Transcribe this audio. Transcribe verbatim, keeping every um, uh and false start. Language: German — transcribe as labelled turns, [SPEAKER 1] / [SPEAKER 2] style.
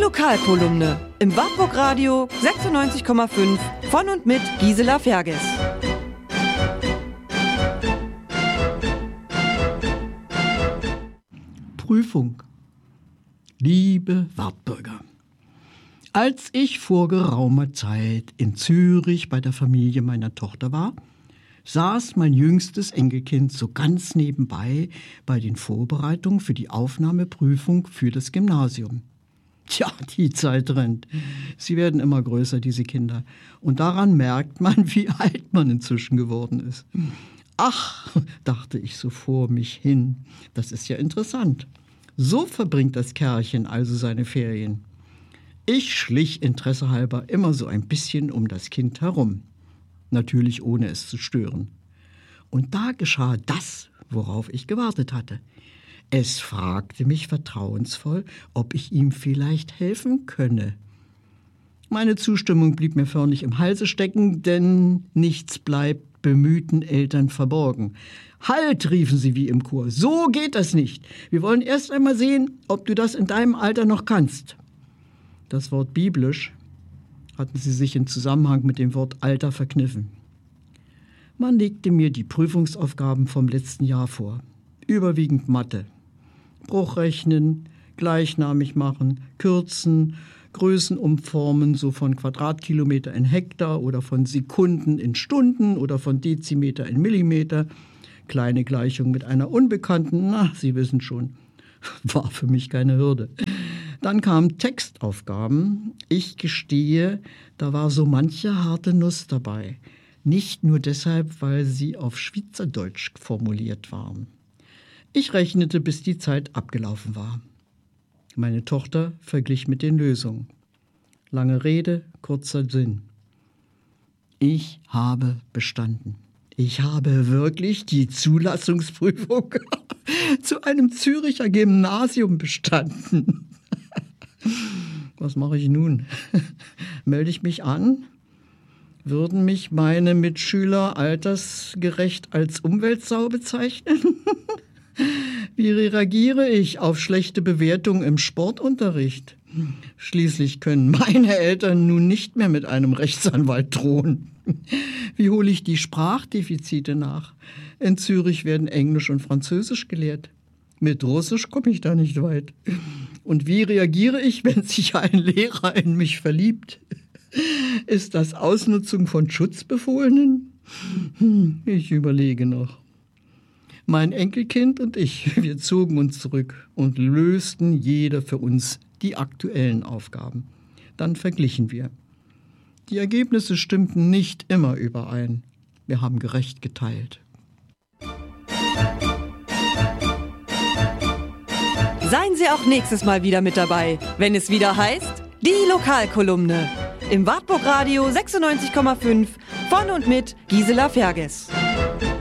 [SPEAKER 1] Lokalkolumne im Wartburg Radio sechsundneunzig Komma fünf von und mit Gisela Ferges.
[SPEAKER 2] Prüfung. Liebe Wartburger, als ich vor geraumer Zeit in Zürich bei der Familie meiner Tochter war, saß mein jüngstes Enkelkind so ganz nebenbei bei den Vorbereitungen für die Aufnahmeprüfung für das Gymnasium. Tja, die Zeit rennt. Sie werden immer größer, diese Kinder. Und daran merkt man, wie alt man inzwischen geworden ist. Ach, dachte ich so vor mich hin, das ist ja interessant. So verbringt das Kerlchen also seine Ferien. Ich schlich interessehalber immer so ein bisschen um das Kind herum. Natürlich ohne es zu stören. Und da geschah das, worauf ich gewartet hatte. Es fragte mich vertrauensvoll, ob ich ihm vielleicht helfen könne. Meine Zustimmung blieb mir förmlich im Halse stecken, denn nichts bleibt bemühten Eltern verborgen. »Halt«, riefen sie wie im Chor, »so geht das nicht. Wir wollen erst einmal sehen, ob du das in deinem Alter noch kannst.« Das Wort biblisch hatten sie sich in Zusammenhang mit dem Wort Alter verkniffen. Man legte mir die Prüfungsaufgaben vom letzten Jahr vor. Überwiegend Mathe. Bruchrechnen, gleichnamig machen, kürzen, Größen umformen, so von Quadratkilometer in Hektar oder von Sekunden in Stunden oder von Dezimeter in Millimeter. Kleine Gleichung mit einer Unbekannten, na, Sie wissen schon, war für mich keine Hürde. Dann kamen Textaufgaben. Ich gestehe, da war so manche harte Nuss dabei. Nicht nur deshalb, weil sie auf Schweizerdeutsch formuliert waren. Ich rechnete, bis die Zeit abgelaufen war. Meine Tochter verglich mit den Lösungen. Lange Rede, kurzer Sinn. Ich habe bestanden. Ich habe wirklich die Zulassungsprüfung zu einem Züricher Gymnasium bestanden. Was mache ich nun? Melde ich mich an? Würden mich meine Mitschüler altersgerecht als Umweltsau bezeichnen? Wie reagiere ich auf schlechte Bewertungen im Sportunterricht? Schließlich können meine Eltern nun nicht mehr mit einem Rechtsanwalt drohen. Wie hole ich die Sprachdefizite nach? In Zürich werden Englisch und Französisch gelehrt. Mit Russisch komme ich da nicht weit. Und wie reagiere ich, wenn sich ein Lehrer in mich verliebt? Ist das Ausnutzung von Schutzbefohlenen? Ich überlege noch. Mein Enkelkind und ich, wir zogen uns zurück und lösten jeder für uns die aktuellen Aufgaben. Dann verglichen wir. Die Ergebnisse stimmten nicht immer überein. Wir haben gerecht geteilt.
[SPEAKER 1] Seien Sie auch nächstes Mal wieder mit dabei, wenn es wieder heißt, die Lokalkolumne im Wartburg Radio sechsundneunzig Komma fünf von und mit Gisela Ferges.